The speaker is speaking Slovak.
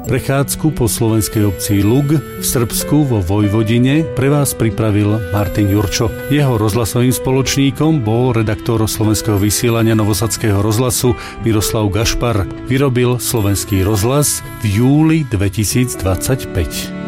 Prechádzku po slovenskej obci Lug v Srbsku vo Vojvodine pre vás pripravil Martin Jurčo. Jeho rozhlasovým spoločníkom bol redaktor slovenského vysielania Novosadského rozhlasu Miroslav Gašpar. Vyrobil Slovenský rozhlas v júli 2025.